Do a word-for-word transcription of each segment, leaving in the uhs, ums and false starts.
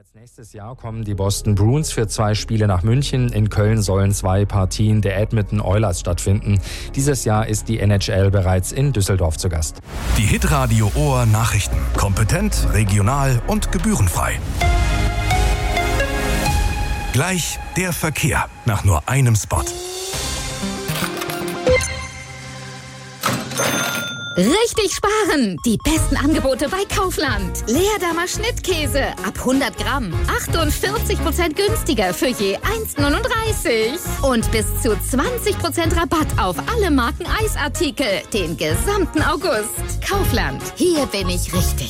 Bereits nächstes Jahr kommen die Boston Bruins für zwei Spiele nach München. In Köln sollen zwei Partien der Edmonton Oilers stattfinden. Dieses Jahr ist die N H L bereits in Düsseldorf zu Gast. Die Hitradio Ohr Nachrichten. Kompetent, regional und gebührenfrei. Gleich der Verkehr nach nur einem Spot. Richtig sparen! Die besten Angebote bei Kaufland. Leerdammer Schnittkäse ab hundert Gramm. achtundvierzig Prozent günstiger für je eins Komma neununddreißig. Und bis zu zwanzig Prozent Rabatt auf alle Marken Eisartikel. Den gesamten August. Kaufland. Hier bin ich richtig.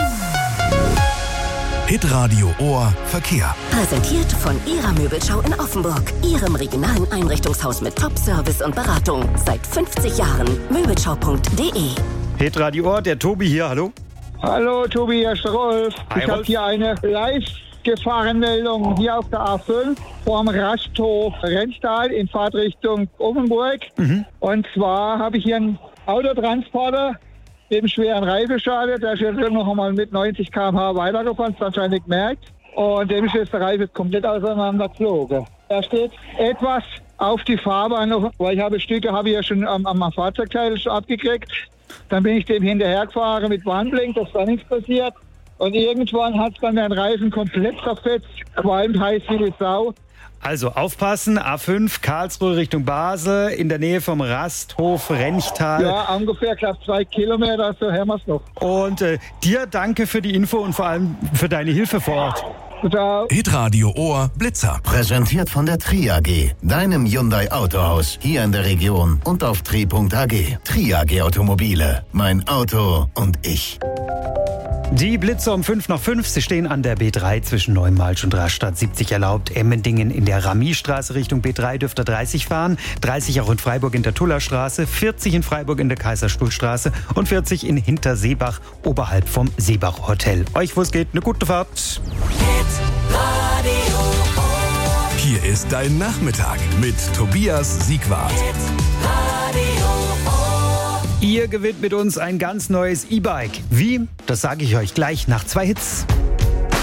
Hitradio Ohr Verkehr. Präsentiert von Ihrer Möbelschau in Offenburg. Ihrem regionalen Einrichtungshaus mit Top-Service und Beratung. Seit fünfzig Jahren. Möbelschau punkt de. Hitradio Ohr, der Tobi hier, hallo. Hallo Tobi, hier ist der Rolf. Hi, ich habe Rolf. hier eine Live-Gefahrenmeldung hier auf der A fünf vorm Rasthof Rennstall in Fahrtrichtung Offenburg. Mhm. Und zwar habe ich hier einen Autotransporter mit einem schweren Reifenschaden. Der ist jetzt noch einmal mit neunzig Kilometer pro Stunde weitergefahren, das wahrscheinlich gemerkt. Und dem ist jetzt der Reifen komplett auseinander geflogen. Er steht etwas auf die Fahrbahn noch, weil ich habe Stücke habe ich ja schon am, am Fahrzeugteil schon abgekriegt. Dann bin ich dem hinterhergefahren mit Warnblink, dass da nichts passiert. Und irgendwann hat es dann den Reifen komplett zerfetzt, qualmt heiß wie die Sau. Also aufpassen, A fünf, Karlsruhe Richtung Basel, in der Nähe vom Rasthof Renchtal. Ja, ungefähr knapp zwei Kilometer, so hören wir es noch. Und äh, dir danke für die Info und vor allem für deine Hilfe vor Ort. Ciao. Hitradio Ohr Blitzer. Präsentiert von der Tri A G, deinem Hyundai Autohaus hier in der Region und auf tri punkt a g. Tri A G Automobile, mein Auto und ich. Die Blitzer um fünf nach fünf, sie stehen an der B drei zwischen Neumalsch und Rastatt. siebzig erlaubt, Emmendingen in der Ramiestraße Richtung B drei dürft ihr dreißig fahren, dreißig auch in Freiburg in der Tullerstraße, vierzig in Freiburg in der Kaiserstuhlstraße und vierzig in Hinterseebach oberhalb vom Seebach Hotel. Euch, wo es geht, eine gute Fahrt. Hier ist dein Nachmittag mit Tobias Siegwart. Ihr gewinnt mit uns ein ganz neues E-Bike. Wie? Das sage ich euch gleich nach zwei Hits.